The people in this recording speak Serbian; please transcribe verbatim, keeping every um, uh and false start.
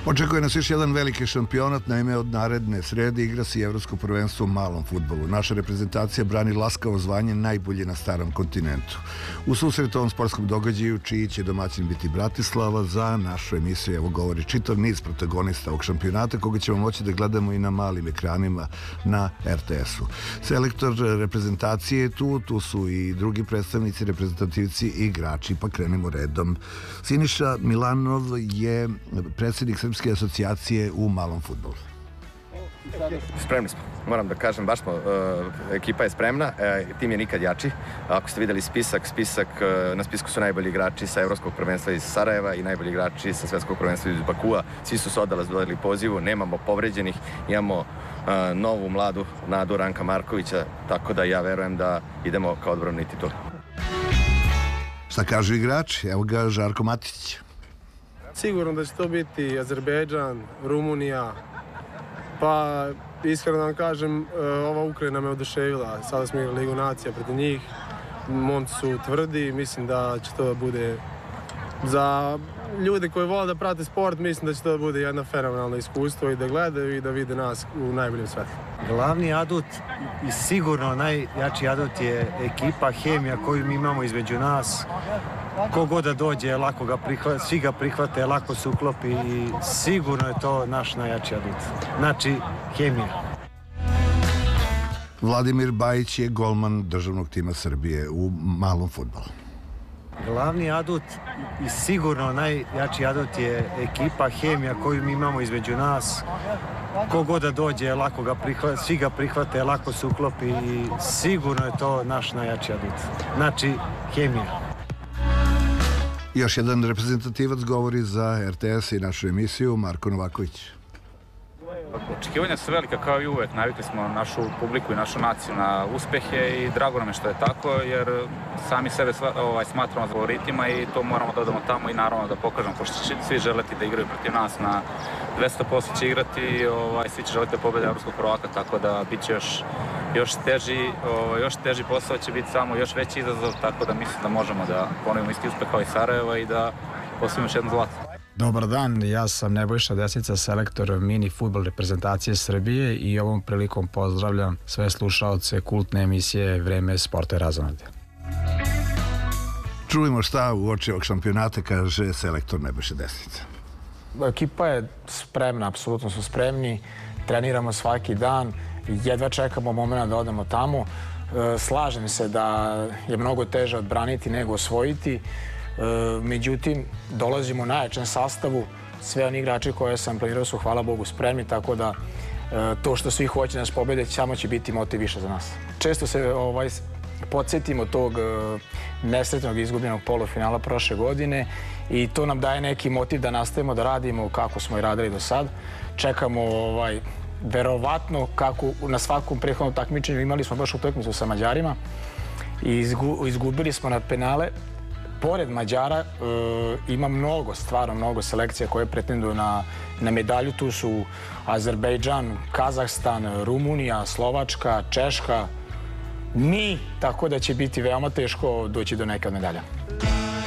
Očekuje nas još jedan veliki šampionat, naime od naredne srede igra se i evropsko prvenstvo u malom fudbalu. Naša reprezentacija brani laskavo zvanje najbolje na starom kontinentu. U susretu ovom sportskom događaju, čiji će domaćin biti Bratislava, za našu emisiju evo govori čitav niz protagonista ovog šampionata, koga ćemo moći da gledamo i na malim ekranima na er te esu. Selektor reprezentacije je tu, tu su i drugi predstavnici, reprezentativci i igrači, pa krenemo redom. Siniša Milanov je predsjednik Srpske asocijacije u malom fudbalu. Spremni smo, moram da kažem, baš smo, ekipa je spremna, tim je nikad jači. Ako ste videli spisak, spisak, na spisku su najbolji igrači sa evropskog prvenstva iz Sarajeva i najbolji igrači sa svetskog prvenstva iz Bakua. Svi su se odalaz dodali pozivu, nemamo povređenih, imamo novu mladu nadu Ranka Markovića, tako da ja verujem da idemo kao odbrani titul. Šta kažu igrači? Evo ga Žarko Matić. Sigurno da će to biti Azerbejdžan, Rumunija, pa iskreno da vam kažem, ova Ukrajina me oduševila. Sada smo igrali Ligu nacija protiv njih, momci su tvrdi, mislim da će to da bude za ljude koji vole da prate sport, mislim da će to da bude jedno fenomenalno iskustvo i da gledaju i da vide nas u najboljem svetlu. Glavni adut i sigurno najjači adut je ekipa, hemija koju mi imamo između nas. Kogod da dođe, lako ga prihvate, svi ga prihvate, lako se uklopi i sigurno je to naš najjači adut. Znači, hemija. Vladimir Bajić je golman državnog tima Srbije u malom fudbalu. Glavni adut i sigurno najjači adut je ekipa, hemija koju mi imamo između nas. Kogod da dođe, lako ga prihvate, svi ga prihvate, lako se uklopi i sigurno je to naš najjači adut. Znači, hemija. Još jedan reprezentativac govori za er te es i našu emisiju, Marko Novaković. Očekivanja su velika kao i uvek, navikli smo našu publiku i našu naciju na uspehe i drago nam je što je tako, jer sami sebe ovaj, smatramo favoritima i to moramo da odamo tamo i naravno da pokažemo, pošto će svi želeti da igraju protiv nas na dvesta posto će igrati, ovaj, svi će želiti da pobede evropskog prvaka, tako da bit će još, još, teži, ovaj, još teži posao će biti samo još veći izazov, tako da mislim da možemo da ponovimo isti uspeh kao i Sarajeva i da postavimo još jedno zlato. Dobar dan, ja sam Nebojša Desica, selektor mini fudbal reprezentacije Srbije i ovom prilikom pozdravljam sve slušaoce kultne emisije Vreme sporta i razonode. Čujemo šta u oči ovog šampionata kaže selektor Nebojša Desica. Ekipa je spremna, apsolutno su spremni, treniramo svaki dan, jedva čekamo moment da odemo tamo. Slažem se da je mnogo teže odbraniti nego osvojiti. Međutim, dolazimo u najjačem sastavu, sve oni igrači koje sam planirao su, hvala Bogu, spremni, tako da to što svi hoće nas pobede samo će biti motiv više za nas. Često se ovaj, podsjetimo tog nesretnog izgubljenog polufinala prošle godine i to nam daje neki motiv da nastavimo da radimo kako smo i radili do sad. Čekamo ovaj, verovatno kako na svakom prethodnom takmičenju imali smo baš utakmicu sa Mađarima i izgubili smo na penale. Pored Mađara e, ima mnogo, stvarno mnogo selekcija koje pretenduju na, na medalju. Tu su Azerbejdžan, Kazahstan, Rumunija, Slovačka, Češka, mi, tako da će biti veoma teško doći do neke od medalja.